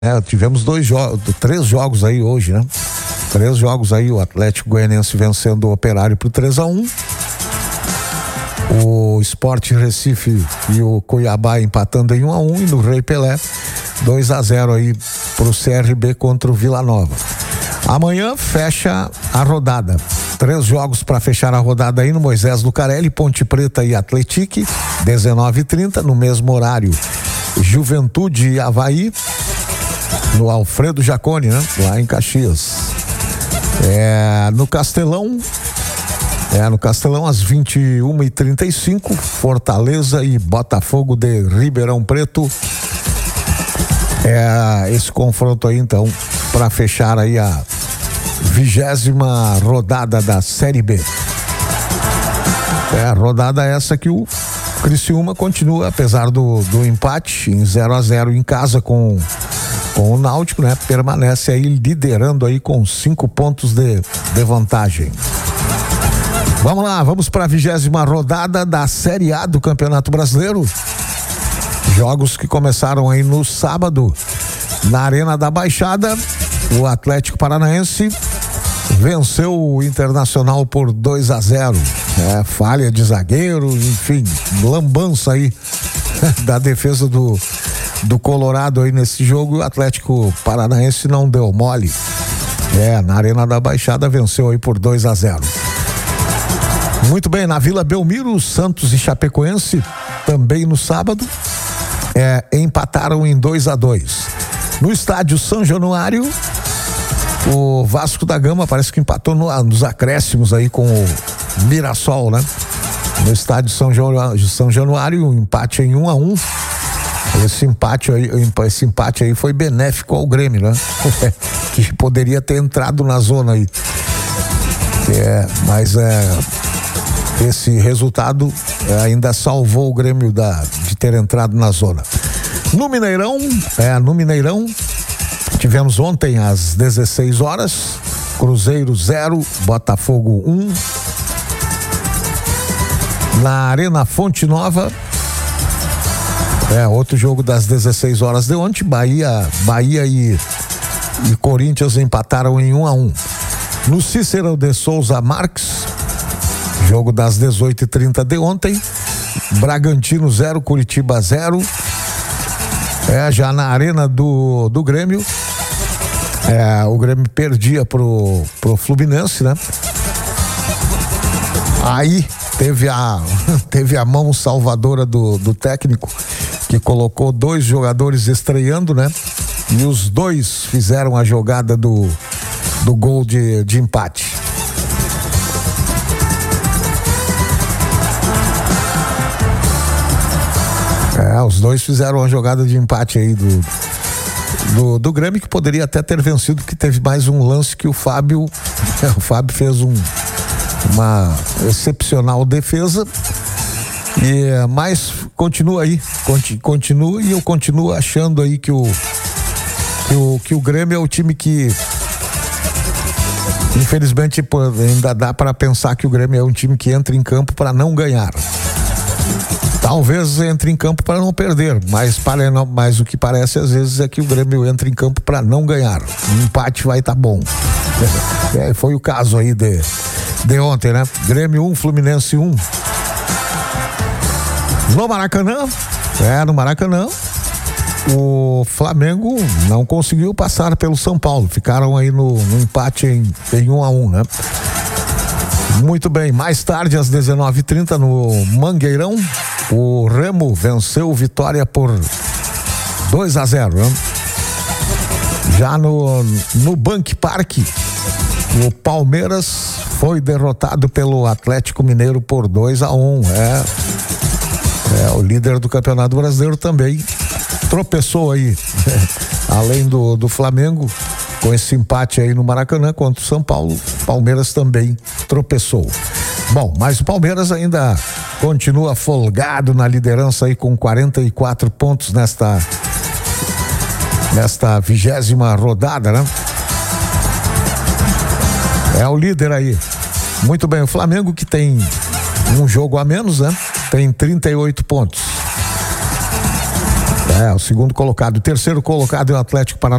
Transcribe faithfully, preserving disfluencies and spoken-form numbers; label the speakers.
Speaker 1: É, tivemos dois jogos, três jogos aí hoje, né? Três jogos aí, o Atlético Goianiense vencendo o Operário por três a um. O Sport Recife e o Cuiabá empatando em um a um, e no Rei Pelé dois a zero aí pro C R B contra o Vila Nova. Amanhã fecha a rodada. Três jogos para fechar a rodada aí no Moisés Lucarelli, Ponte Preta e Atlético, dezenove e trinta, no mesmo horário. Juventude e Avaí, no Alfredo Jaconi, né? Lá em Caxias. É, no Castelão, é, no Castelão às vinte e uma e trinta e cinco, Fortaleza e Botafogo de Ribeirão Preto. É esse confronto aí então, para fechar aí a vigésima rodada da Série B. É, rodada essa que o Criciúma continua, apesar do, do empate em zero a zero em casa com com o Náutico, né? Permanece aí liderando aí com cinco pontos de, de vantagem. Vamos lá, vamos para a vigésima rodada da Série A do Campeonato Brasileiro. Jogos que começaram aí no sábado. Na Arena da Baixada, o Atlético Paranaense venceu o Internacional por dois a zero. É, falha de zagueiro, enfim, lambança aí da defesa do, do Colorado aí nesse jogo. O Atlético Paranaense não deu mole. É, na Arena da Baixada venceu aí por dois a zero. Muito bem, na Vila Belmiro, Santos e Chapecoense, também no sábado, é, empataram em dois a dois. No estádio São Januário, o Vasco da Gama parece que empatou no, nos acréscimos aí com o Mirassol, né? No estádio São Januário, São Januário, um empate em um a um. Esse empate aí, esse empate aí foi benéfico ao Grêmio, né? Que poderia ter entrado na zona aí. É, mas é, esse resultado é, ainda salvou o Grêmio da, de ter entrado na zona. No Mineirão, é, no Mineirão, tivemos ontem às dezesseis horas, Cruzeiro zero, Botafogo um. Na Arena Fonte Nova, é, outro jogo das dezesseis horas de ontem, Bahia, Bahia e, e Corinthians empataram em um a um. No Cícero de Souza Marques, jogo das dezoito e trinta de ontem, Bragantino zero, Curitiba zero. É, já na Arena do, do Grêmio, é, o Grêmio perdia pro, pro Fluminense, né? Aí teve a, teve a mão salvadora do, do técnico, que colocou dois jogadores estreando, né? E os dois fizeram a jogada do, do gol de, de empate. É, os dois fizeram a jogada de empate aí do, do, do Grêmio, que poderia até ter vencido, porque teve mais um lance que o Fábio, o Fábio fez um, uma excepcional defesa. E, mas continua aí, continua, e eu continuo achando aí que o, que o, que o Grêmio é o time que, infelizmente, ainda dá para pensar que o Grêmio é um time que entra em campo para não ganhar. Talvez entre em campo para não perder, mas, para, não, mas o que parece às vezes é que o Grêmio entra em campo para não ganhar. O empate vai estar tá bom. É, foi o caso aí de, de ontem, né? Grêmio um, Fluminense um. No Maracanã, é, no Maracanã, o Flamengo não conseguiu passar pelo São Paulo. Ficaram aí no, no empate em, em um a um, né? Muito bem, mais tarde às dezenove e trinta no Mangueirão, o Remo venceu o Vitória por dois a zero, né? Já no, no Bank Park, o Palmeiras foi derrotado pelo Atlético Mineiro por dois a um. É, é, o líder do Campeonato Brasileiro também tropeçou aí, além do, do Flamengo, com esse empate aí no Maracanã contra o São Paulo. Palmeiras também tropeçou. Bom, mas o Palmeiras ainda continua folgado na liderança aí com quarenta e quatro pontos nesta nesta vigésima rodada, né? É o líder aí. Muito bem, o Flamengo, que tem um jogo a menos, né? Tem trinta e oito pontos. É, o segundo colocado. O terceiro colocado é o Atlético Paranaense.